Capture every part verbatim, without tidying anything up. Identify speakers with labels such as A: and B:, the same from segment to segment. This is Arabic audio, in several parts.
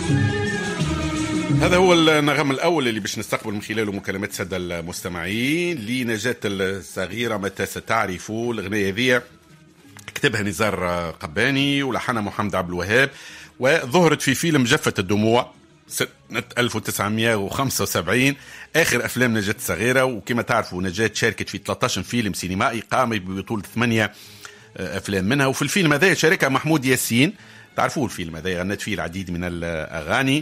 A: هذا هو النغم الأول اللي باش نستقبل من خلاله مكالمات سادة المستمعين. لنجاة الصغيرة متى ستعرفوا. الأغنية ذي كتبها نزار قباني ولحنها محمد عبد الوهاب، وظهرت في فيلم جفة الدموع سنة ألف وتسعمائة وخمسة وسبعين، آخر أفلام نجاة الصغيرة. وكما تعرفوا نجاة شاركت في ثلاثة عشر فيلم سينمائي قام ببطولة ثمانية أفلام منها. وفي الفيلم هذا شاركها محمود ياسين، تعرفوا الفيلم هذا غنت فيه العديد من الأغاني.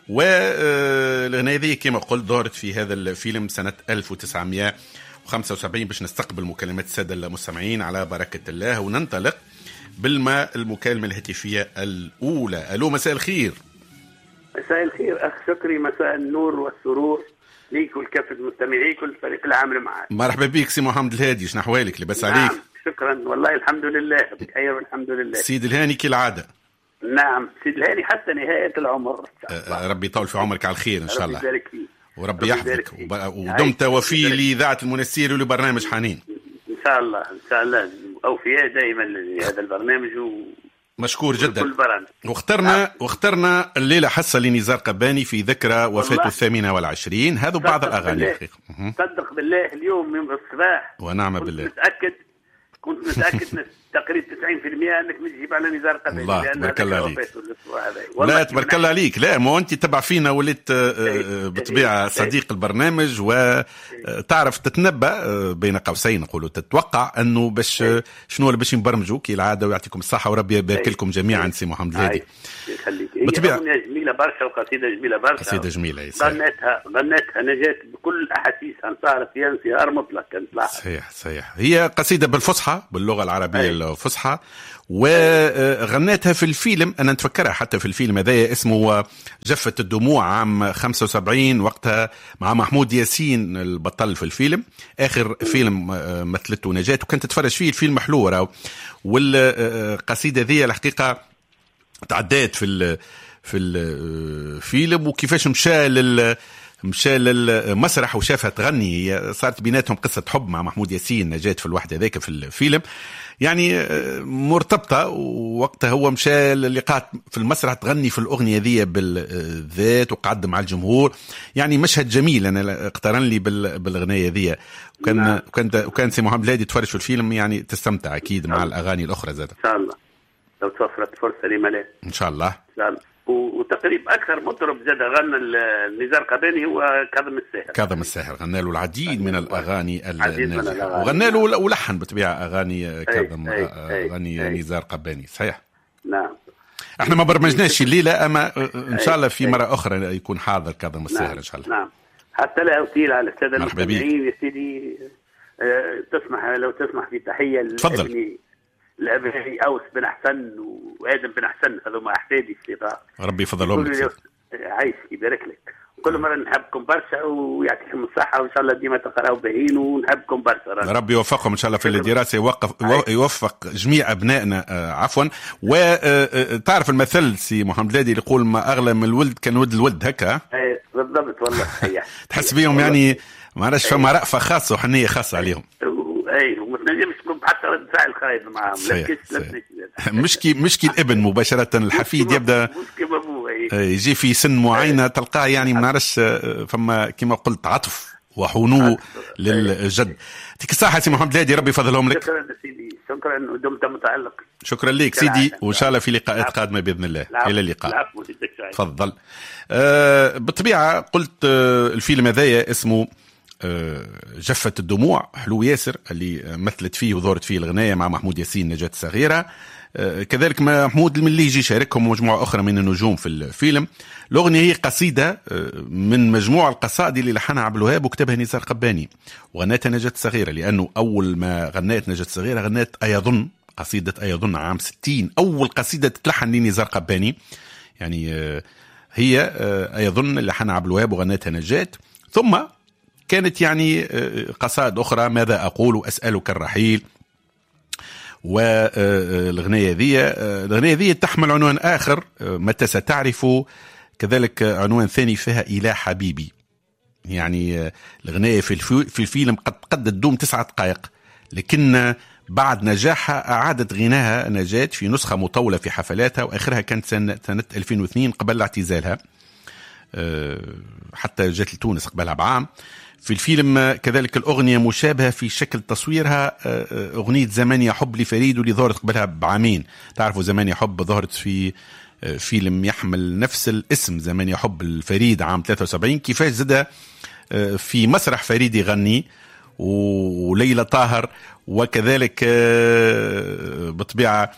A: والأغنية ذي كما قلت ظهرت في هذا الفيلم سنة ألف وتسعمائة وخمسة وسبعين. باش نستقبل مكالمات السادة المستمعين على بركة الله، وننطلق بالما المكالمة الهاتفية الأولى. ألو، مساء الخير.
B: مساء الخير أخ شكري، مساء النور والسرور ليك والكافة المستمعيك والفريق العامل معك.
A: مرحبا بك سي محمد الهادي، شنو أحوالك؟ لباس
B: نعم
A: عليك؟
B: شكرا والله الحمد لله بخير والحمد لله.
A: سيد الهاني كالعادة.
B: نعم سيد الهاني حتى نهاية العمر.
A: أه ربي يطول في عمرك على الخير إن شاء الله.
B: ربي يبارك فيك
A: وربي يحفظك ودمت وفي لإذاعة المنسير ولبرنامج حنين
B: إن شاء الله. إن شاء الله أوفياء دائما لهذا البرنامج و...
A: مشكور جدا. واخترنا واخترنا الليلة حصة لنزار قباني في ذكرى وفاته الثامنة والعشرين. هذا بعض الأغاني الحقيقة.
B: صدق بالله اليوم يوم الصباح
A: ونعم بالله
B: متأكد كنت متأكد تقريبا تسعين بالمئة أنك تجيب على نزار قباني.
A: الله تبارك الله عليك. لا تبارك الله عليك. لا ما أنت تبع فينا وليت بطبيعة صديق البرنامج وتعرف تتنبأ بين قوسين نقولوا تتوقع أنه باش شنو اللي باش ينبرمجوا كالعادة. ويعطيكم الصحة وربي يبارك لكم جميعا سي محمد الهادي.
B: بطبيعة جميلة برشا وقصيدة جميلة برشا.
A: قصيدة جميلة
B: غنتها غنتها نجاة بكل أحاسيسها صارت في انصهار مطلق.
A: صحيح صحيح. هي قصيدة بالفصحى باللغة العربية أي. الفصحى. وغنتها في الفيلم أنا نتفكرها حتى في الفيلم هذا اسمه جفة الدموع عام خمسة وسبعين وقتها مع محمود ياسين البطل في الفيلم. آخر فيلم مثلته نجاة وكانت تتفرج فيه الفيلم حلو. والقصيدة ذي الحقيقة تعديت في في الفيلم وكيفاش مشى لل مشى للمسرح وشافها تغني. هي صارت بيناتهم قصة حب مع محمود ياسين نجاة في الوحدة ذاك في الفيلم يعني مرتبطة. ووقتها هو مشى اللقاء في المسرح تغني في الأغنية ذي بالذات وقعد مع الجمهور. يعني مشهد جميل أنا اقترن لي بالأغنية ذي. وكان وكان وكان سي محمد الهادي تفرج في الفيلم يعني تستمتع أكيد مع الأغاني الأخرى زاد.
B: إن شاء الله لو توفرت فرصة لي ملاه
A: إن شاء الله.
B: إن شاء الله. وتقريبا أكثر مطرب زاد غنى نزار قباني هو كاظم الساهر.
A: كاظم الساهر غنى له العديد من الأغاني الناجحة وغنى له ولحن بطبيعة أغاني كاظم أغاني نزار قباني. صحيح.
B: نعم.
A: احنا ما برمجناش الليلة أما إن شاء الله في مرة أخرى يكون حاضر كاظم الساهر
B: نعم.
A: إن شاء الله.
B: نعم. حتى لا أطيل على السادة المستمعين يا سيدي أه تسمح لو تسمح في تحية
A: تفضل.
B: الأبي أوس بن أحسن وآدم بن أحسن هذو ما أحفادي في الصغار.
A: ربي يفضلهم لك.
B: عايش يبارك لك. كل مرة نحبكم برشا ويعطيكم الصحة وإن شاء الله ديما تقرأوا باهين ونحبكم برشا.
A: ربي يوفقهم إن شاء الله في الدراسة يوقف يوفق جميع أبنائنا عفوا. وتعرف المثل سي محمد الهادي اللي يقول ما أغلى من الولد كان ولد الولد هكا.
B: بالضبط والله.
A: تحس بيهم يعني ما عرفش فما رأفة خاصة وحنية خاصة عليهم.
B: اي ومتنجمش تكون حتى رد فعل خايب معاهم.
A: مش كي مش كي الابن مباشرة. الحفيد يبدا يجي في سن معينة تلقاه يعني ما نعرفش فما كما قلت عطف وحنو للجد. يعطيك الصحة سي محمد الهادي ربي يفضلهم لك.
B: شكرا سيدي شكرا ودمت متعلق.
A: شكرا لك سيدي وإن شاء الله في لقاءات قادمة بإذن الله. إلى اللقاء. تفضل. أه بالطبيعة قلت أه الفيلم هذايا اسمه جفة الدموع حلو ياسر اللي مثلت فيه وظهرت فيه الغناية مع محمود ياسين نجاة الصغيرة. كذلك محمود المليجي شاركهم مجموعة أخرى من النجوم في الفيلم. الأغنية هي قصيدة من مجموعة القصائد اللي لحنها عبد الوهاب وكتبها نزار قباني وغناتها نجاة الصغيرة. لأنه أول ما غنات نجاة الصغيرة غنات أيظن قصيدة أيظن عام ستين أول قصيدة تتلحن لنزار قباني يعني هي أيظن اللي لحنها عبد الوهاب وغناتها نجاة. ثم كانت يعني قصائد أخرى ماذا أقول أسألك الرحيل. والغنية ذي الغنية ذي تحمل عنوان آخر متى ستعرف. كذلك عنوان ثاني فيها إلى حبيبي. يعني الغنية في في الفيلم قد قد تدوم تسعة دقائق لكن بعد نجاحها أعادت غناها نجاة في نسخة مطولة في حفلاتها، وآخرها كانت سنة ألفين واثنين قبل اعتزالها، حتى جات لتونس قبلها بعام. في الفيلم كذلك الأغنية مشابهة في شكل تصويرها، أغنية زمان يا حب لفريد واللي ظهرت قبلها بعامين. تعرفوا زمان يا حب ظهرت في فيلم يحمل نفس الاسم زمان يا حب الفريد عام ثلاثة وسبعين. كيفاش زاد في مسرح فريد يغني وليلى طاهر، وكذلك بطبيعة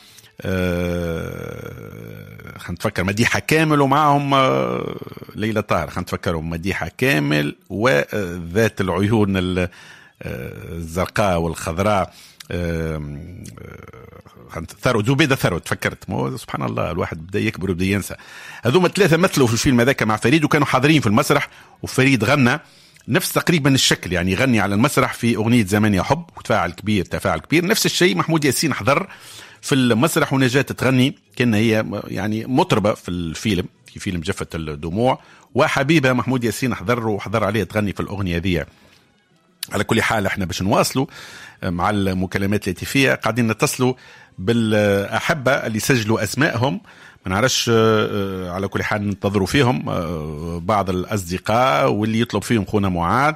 A: خلينا نتفكر مديحة كامل ومعهم ليلى طاهر، خلينا نتفكروا مديحة كامل وذات العيون الزرقاء والخضراء ثروت زبيدة ثروت تفكرت. مو سبحان الله الواحد بدا يكبر وبدا ينسى. هذوما ثلاثة مثلوا في الفيلم هذاك مع فريد وكانوا حاضرين في المسرح، وفريد غنى نفس تقريبا الشكل، يعني يغني على المسرح في أغنية زمان يا حب وتفاعل كبير تفاعل كبير. نفس الشيء محمود ياسين حضر في المسرح ونجاة تغني، كان هي يعني مطربة في الفيلم في فيلم جفة الدموع، وحبيبة محمود ياسين حضر وحضر عليها تغني في الأغنية ذي. على كل حال احنا باش نواصلوا مع المكالمات الهاتفية، قاعدين نتصلوا بالأحبة اللي سجلوا أسمائهم، ما نعرفش على كل حال ننتظروا فيهم بعض الأصدقاء واللي يطلب فيهم خونا معاذ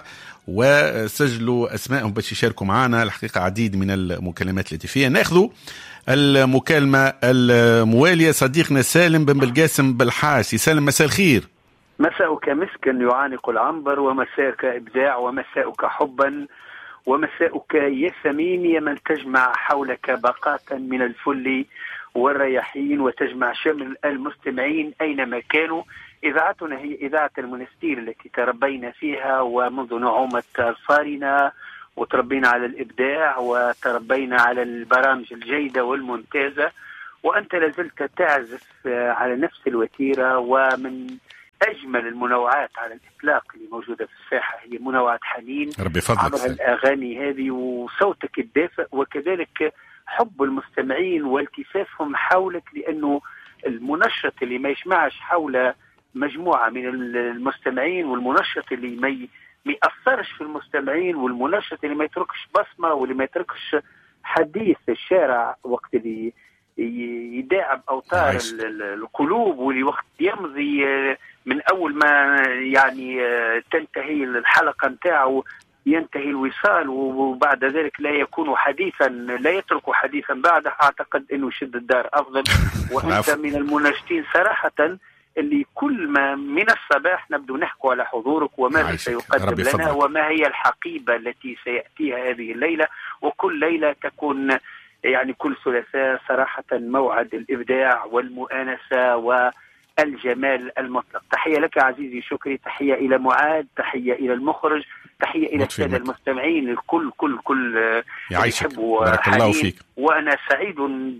A: وسجلوا أسمائهم باش يشاركوا معنا. الحقيقة عديد من المكالمات الهاتفية. ناخذوا المكالمة الموالية صديقنا سالم بن بالقاسم بالحاسي. سالم مساء الخير.
C: مساءك مسك يعانق العنبر، ومساءك إبداع، ومساءك حبا، ومساءك يا ثمين يا من تجمع حولك باقات من الفل والرياحين وتجمع شمل المستمعين أينما كانوا. إذاعتنا هي إذاعة المنستير التي تربينا فيها، ومنذ نعومة أظفارنا وتربينا على الإبداع وتربينا على البرامج الجيدة والممتازة، وأنت لازلت تعزف على نفس الوتيرة. ومن أجمل المنوعات على الإطلاق اللي موجودة في الساحة هي منوعات حنين
A: ربي فضلك
C: عبر الأغاني هذه وصوتك الدافئ، وكذلك حب المستمعين والتفافهم حولك، لأنه المنشط اللي ما يجمعش حول مجموعة من المستمعين، والمنشط اللي ما ما يأثرش في المستمعين، والمنشط اللي ما يتركش بصمة واللي ما يتركش حديث الشارع وقت اللي يداعب أوتار القلوب، واللي وقت يمضي من أول ما يعني تنتهي الحلقة نتاعه ينتهي الوصال، وبعد ذلك لا يكون حديثا لا يترك حديثا بعده. أعتقد أنه يشد الدار أفضل. وأنت من المناشدين صراحة اللي كل ما من الصباح نبدو نحكي على حضورك وماذا سيقدم لنا وما هي الحقيبة التي سيأتيها هذه الليلة. وكل ليلة تكون يعني كل ثلاثاء صراحة موعد الإبداع والمؤانسة والجمال المطلق. تحية لك عزيزي شكري، تحية إلى معاذ، تحية إلى المخرج، تحية إلى السادة المستمعين الكل كل كل
A: يعيشك. بارك الله فيك.
C: وأنا سعيد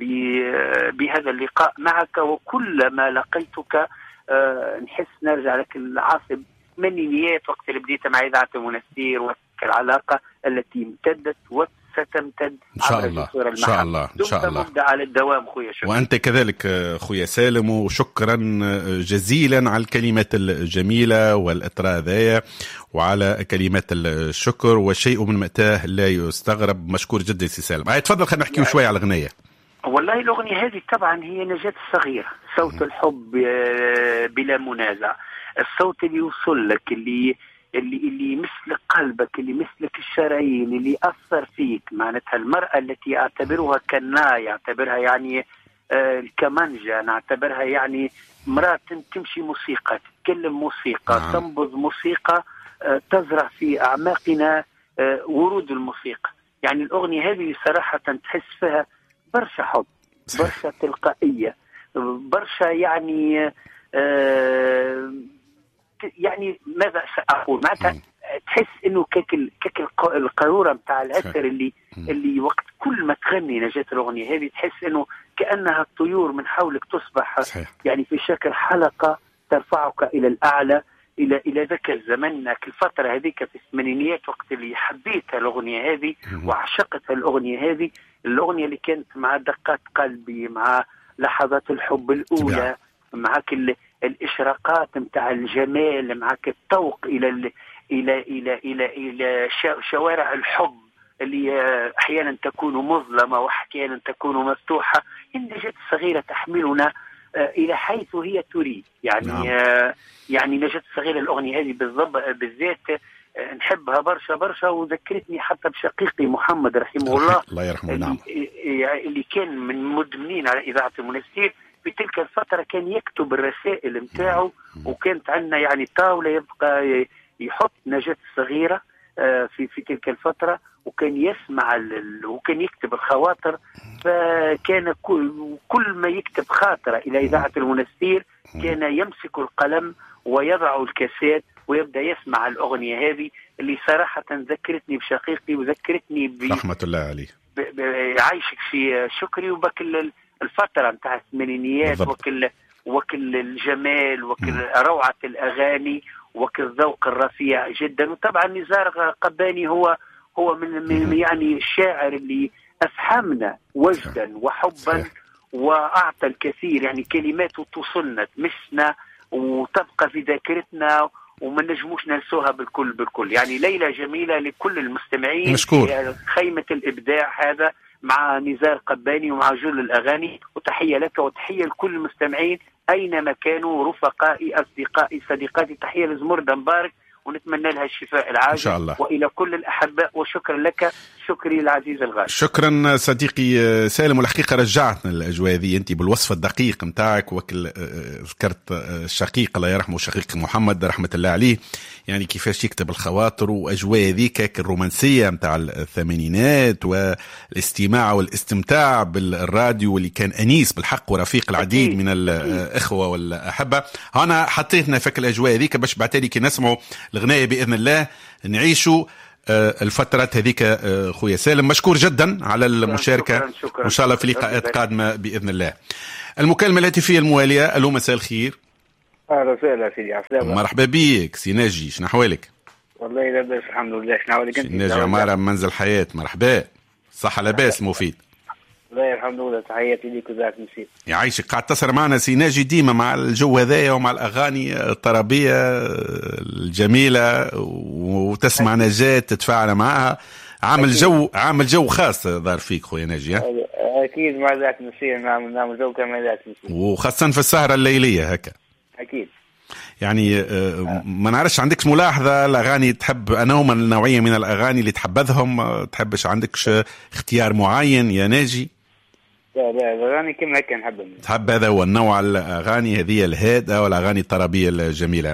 C: بهذا اللقاء معك، وكل ما لقيتك نحس نرجع لك العاصب منيات وقت اللي بديت مع إذاعة المنستير، والعلاقة التي امتدت ستمتد
A: إن شاء الله إن شاء الله إن شاء الله
C: مبدأ على الدوام خويا شكرا.
A: وأنت كذلك خويا سالم، وشكرا جزيلا على الكلمات الجميلة والإطراء ذايا وعلى كلمات الشكر، والشيء من مأتاه لا يستغرب. مشكور جدا سي سالم. هاي تفضل خلينا نحكي شوية على الأغنية.
C: والله الأغنية هذه طبعا هي نجاة الصغيرة، صوت الحب بلا منازع، الصوت اللي يوصل لك، اللي اللي اللي مثل قلبك، اللي مثلك الشرايين، اللي أثر فيك. معناتها المرأة التي أعتبرها كناية، أعتبرها يعني آه الكمانجة، نعتبرها يعني مرأة تمشي موسيقى، تتكلم موسيقى، نعم. تنبض موسيقى، آه تزرع في أعماقنا آه ورود الموسيقى. يعني الأغنية هذه صراحة تحس فيها برشا حب، برشا تلقائية، برشا يعني آه يعني ماذا سأقول معناتها تحس انه كيك كيك القارورة متاع العسر اللي اللي وقت كل ما تغني نجاة الأغنية هذه تحس انه كأنها الطيور من حولك تصبح صحيح. يعني في شكل حلقة ترفعك الى الاعلى، الى الى ذاك الزمن، الفترة هذيك في الثمانينيات وقت اللي حبيتها الأغنية هذه وعشقتها الأغنية هذه، الأغنية اللي كانت مع دقات قلبي، مع لحظات الحب الأولى، معك الإشراقات متاع الجمال، معك الطوق إلى ال إلى إلى إلى إلى شوارع الحب اللي أحيانا تكون مظلمة وأحيانا تكون مفتوحة. النجاة الصغيرة تحملنا إلى حيث هي تريد. يعني نعم. يعني نجاة الصغيرة الأغنية هذه بالضبط بالذات نحبها برشا برشا، وذكرتني حتى بشقيقي محمد رحمه الله
A: الله يرحمه.
C: اللي,
A: نعم.
C: اللي كان من مدمنين على إذاعة المنستير. في تلك الفترة كان يكتب الرسائل متاعه، وكانت عندنا يعني طاولة يبقى يحط نجاة الصغيرة في في تلك الفترة، وكان يسمع ال... وكان يكتب الخواطر. فكان كل, كل ما يكتب خاطرة إلى إذاعة المنستير كان يمسك القلم ويضع الكاسات ويبدأ يسمع الأغنية هذه اللي صراحة ذكرتني بشقيقي وذكرتني ب...
A: رحمة الله عليه.
C: ب... ب... عايشك في شكري وبكل الفترة متاع الثمانينيات، وكل وكل الجمال وكل روعة الأغاني وكل الذوق الرفيع جدا. وطبعا نزار قباني هو هو من, من يعني الشاعر اللي أفهمنا وجدا وحبا وأعطى الكثير. يعني كلماته توصلنا تمسنا وتبقى في ذاكرتنا وما نجموش ننسوها بالكل بالكل. يعني ليلة جميلة لكل المستمعين.
A: مشكور.
C: خيمة الإبداع هذا مع نزار قباني ومع جل الأغاني. وتحية لك وتحية لكل المستمعين أينما كانوا، رفقائي أصدقائي صديقاتي. تحية لزمردة مبارك ونتمنى لها الشفاء العاجل إن شاء الله. وإلى كل الأحباء، وشكرا لك شكري العزيز الغالي.
A: شكرا صديقي سالم. والحقيقة رجعتنا الأجواء ذي أنت بالوصف الدقيق متاعك. وكل ذكرت الشقيق الله يرحمه الشقيق محمد رحمة الله عليه، يعني كيفاش يكتب الخواطر وأجواء ذيك الرومانسية متاع الثمانينات والاستماع والاستمتاع بالراديو اللي كان أنيس بالحق ورفيق العديد من الإخوة والأحبة. أنا حطيتنا فك الأجواء ذيك باش بعتالي كي نسمعوا الغناية بإذن الله نعيشوا الفترات هذيك. خويا سالم مشكور جدا على المشاركة.
C: شكرا شكرا.
A: وإن شاء الله في لقاءات قادمة بإذن الله. المكالمة الهاتفية الموالية. ألو مساء الخير.
D: أهلا وسهلا سيدي عسلامة.
A: مرحبا بيك سي ناجي، شنو أحوالك؟
D: والله لاباس الحمد لله. شنو أحوالك أنت؟
A: ناجي عمارة من منزل حياة. مرحبا. صحة لاباس مفيد.
D: والله الحمد لله. تحياتي ليك وزاك نسيت.
A: يعيشك. قاعد تسهر معنا سي ناجي ديما مع الجو هذايا ومع الأغاني الطربية الجميلة، وتسمع نجاة تتفاعل معها. عامل جو عامل جو خاص ظهر فيك خويا ناجي.
D: أكيد مع ذاك نسير نعمل نعمل جو كما ذاك نسير،
A: وخاصة في السهرة الليلية هكا.
D: أكيد.
A: يعني ما نعرفش عندكش ملاحظة الأغاني تحب أنا هما النوعية من الأغاني اللي تحبذهم؟ تحبش عندكش اختيار معين يا ناجي؟
D: لا لا الأغاني كم هكا نحبهم.
A: تحب هذا هو النوع الأغاني هذه الهادئة والأغاني الطربية الجميلة.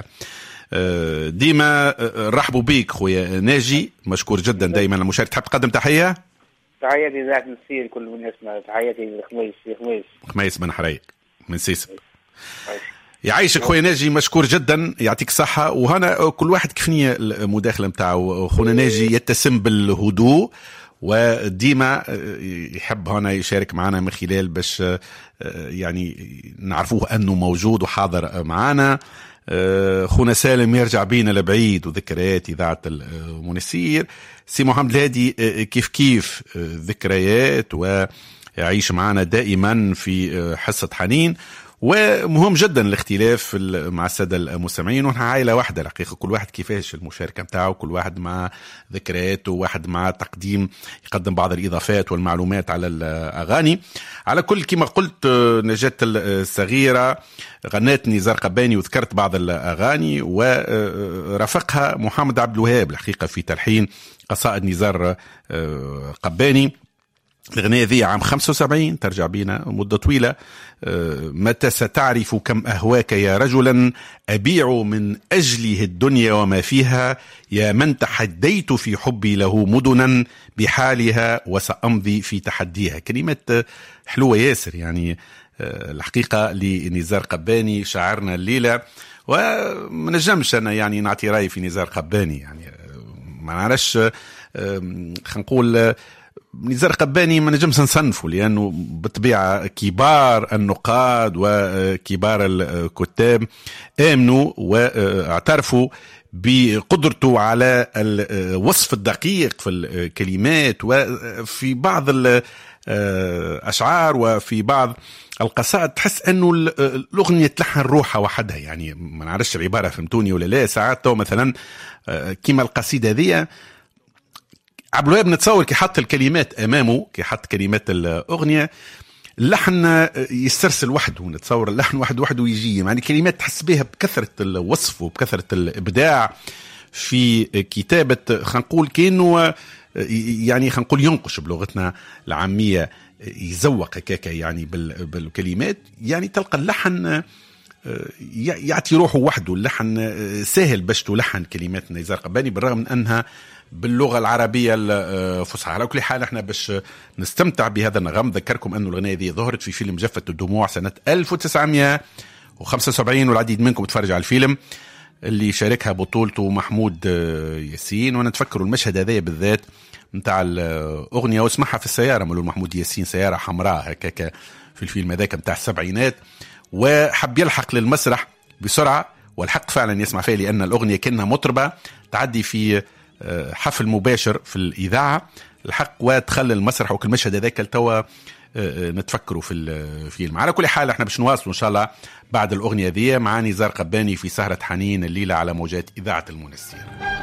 A: ديما رحبوا بيك خويا ناجي، مشكور جدا دايما المشاركة. تحب تقدم تحية؟
D: تحياتي ذاك نسير كل من يسمع. تحياتي لخميس خميس
A: خميس بن حريق من سيسب. يعيشك خويا ناجي، مشكور جدا يعطيك صحة. وهنا كل واحد كفنية المداخلة متاعه. خونا ناجي يتسم بالهدوء وديما يحب هنا يشارك معنا من خلال باش يعني نعرفوه أنه موجود وحاضر معنا. خونا سالم يرجع بينا لبعيد وذكريات إذاعة المنستير. سي محمد الهادي كيف كيف ذكريات ويعيش معنا دائما في حصة حنين. ومهم جدا الاختلاف مع السادة المستمعين، ونحن عائلة واحدة الحقيقة. كل واحد كيفاش المشاركة متاعه، كل واحد مع ذكرياته، واحد مع تقديم يقدم بعض الإضافات والمعلومات على الأغاني. على كل كما قلت نجاة الصغيرة غنات نزار قباني وذكرت بعض الأغاني، ورافقها محمد عبد الوهاب الحقيقة في تلحين قصائد نزار قباني. الغنية ذي عام خمسة وسبعين ترجع بينا مدة طويلة. متى ستعرف كم أهواك يا رجلا أبيع من أجله الدنيا وما فيها، يا من تحديت في حبي له مدنا بحالها وسأمضي في تحديها. كلمة حلوة ياسر يعني الحقيقة لنزار قباني شاعرنا الليلة. وما نجمش أنا يعني نعطي رأي في نزار قباني، يعني ما نعرفش خنقول نزار قباني ما نجمش نصنفه، لأنه بطبيعة كبار النقاد وكبار الكتاب آمنوا واعترفوا بقدرته على الوصف الدقيق في الكلمات وفي بعض الأشعار وفي بعض القصائد. تحس أنه الأغنية تلحن روحها وحدها، يعني ما نعرفش العبارة فهمتوني ولا لا. ساعات تو مثلا كما القصيدة ذي عبد الوهاب نتصور كي حط الكلمات امامه، كي حط كلمات الاغنيه، اللحن يسترسل وحده، نتصور اللحن واحد وحده ويجي، يعني كلمات تحس بها بكثره الوصف وبكثره الابداع في كتابه، خلينا نقول كانه يعني خلينا نقول ينقش بلغتنا العاميه، يزوق هكاكا يعني بالكلمات، يعني تلقى اللحن يعطي روحه وحده، اللحن سهل باش تلحن كلمات نزار قباني بالرغم من انها باللغه العربيه الفصحى. على كل حال احنا باش نستمتع بهذا النغم، ذكركم انه الاغنيه دي ظهرت في فيلم جفة الدموع سنه ألف وتسعمائة وخمسة وسبعين، والعديد منكم تفرج على الفيلم اللي شاركها بطولته محمود ياسين. وانا نتفكروا المشهد هذا بالذات نتاع الاغنيه واسمعها في السياره مولود محمود ياسين، سياره حمراء هكاك في الفيلم هذاك نتاع السبعينات، وحب يلحق للمسرح بسرعه، والحق فعلا يسمع فيها لان الاغنيه كانها مطربه تعدي في حفل مباشر في الاذاعه الحق، وتخلى المسرح وكل مشهد هذاك التوا نتفكروا في الفيلم. على كل حال احنا باش نواصلوا ان شاء الله بعد الاغنيه ذي مع نزار قباني في سهره حنين الليله على موجات اذاعه المنستير.